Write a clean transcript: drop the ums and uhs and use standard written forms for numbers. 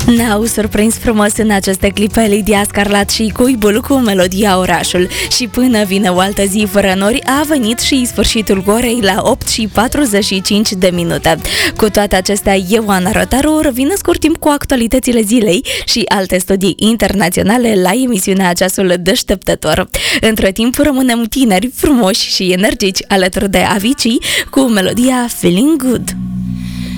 Ne-au surprins frumos în aceste clipe Lidia Scarlat și Cuibul cu melodia Orașul. Și până vine o altă zi fără nori, a venit și sfârșitul orei la 8:45. Cu toate acestea, eu, Ana Rotaru, revin scurt timp cu actualitățile zilei și alte studii internaționale la emisiunea Ceasul Deșteptător. Între timp, rămânem tineri, frumoși și energici alături de Avicii cu melodia Feeling Good.